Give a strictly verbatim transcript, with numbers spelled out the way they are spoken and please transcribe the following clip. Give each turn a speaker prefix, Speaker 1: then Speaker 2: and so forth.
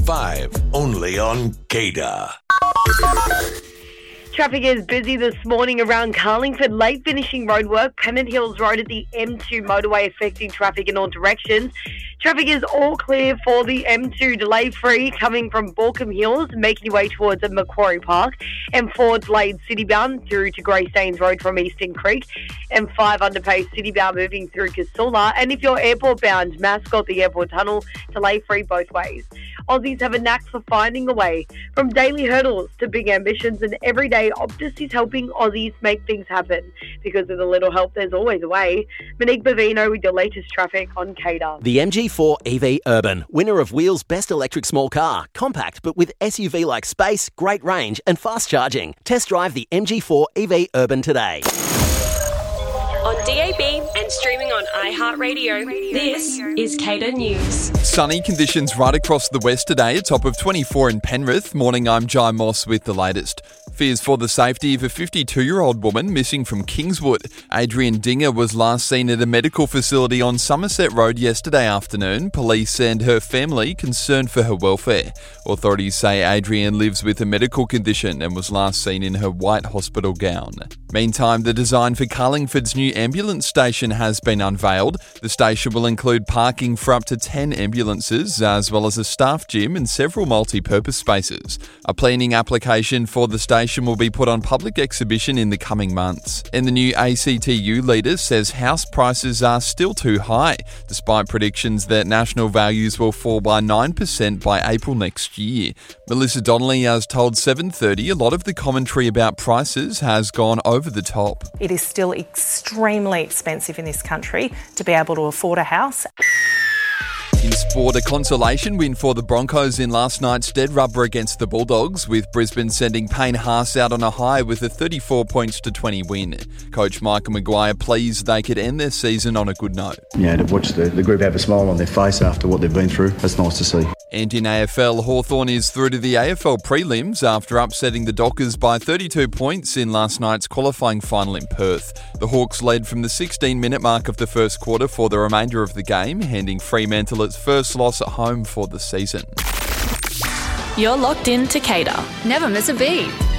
Speaker 1: five, only on Gator.
Speaker 2: Traffic is busy this morning around Carlingford. Late finishing roadwork, Pennant Hills Road at the M two motorway affecting traffic in all directions. Traffic is all clear for the M two, delay free coming from Borkham Hills, making your way towards Macquarie Park, and four delayed citybound through to Greystanes Road from Eastern Creek, and five underpace citybound moving through Casula. And if you're airport bound, Mascot, the airport tunnel, delay free both ways. Aussies have a knack for finding a way. From daily hurdles to big ambitions, and every day Optus is helping Aussies make things happen. Because with a little help, there's always a way. Monique Bavino with your latest traffic on Cater.
Speaker 3: The M G four E V Urban, winner of Wheel's Best Electric Small Car. Compact, but with S U V-like space, great range and fast charging. Test drive the M G four E V Urban today.
Speaker 4: On D A B and streaming on iHeartRadio, this is Cater News.
Speaker 5: Sunny conditions right across the west today, a top of twenty-four in Penrith. Morning, I'm Jai Moss with the latest. Fears for the safety of a fifty-two-year-old woman missing from Kingswood. Adrian Dinger was last seen at a medical facility on Somerset Road yesterday afternoon. Police and her family concerned for her welfare. Authorities say Adrian lives with a medical condition and was last seen in her white hospital gown. Meantime, the design for Carlingford's new ambulance station has been unveiled. The station will include parking for up to ten ambulances, as well as a staff gym and several multi-purpose spaces. A planning application for the station will be put on public exhibition in the coming months. And the new A C T U leader says house prices are still too high, despite predictions that national values will fall by nine percent by April next year. Melissa Donnelly has told seven thirty a lot of the commentary about prices has gone over the top.
Speaker 6: It is still extremely expensive in this country to be able to afford a house.
Speaker 5: In sport, a consolation win for the Broncos in last night's dead rubber against the Bulldogs, with Brisbane sending Payne Haas out on a high with a thirty-four points to twenty win. Coach Michael Maguire pleased they could end their season on a good note.
Speaker 7: Yeah, to watch the, the group have a smile on their face after what they've been through, that's nice to see.
Speaker 5: And in A F L, Hawthorn is through to the A F L prelims after upsetting the Dockers by thirty-two points in last night's qualifying final in Perth. The Hawks led from the sixteen-minute mark of the first quarter for the remainder of the game, handing Fremantle its first loss at home for the season.
Speaker 4: You're locked in to Cater.
Speaker 8: Never miss a beat.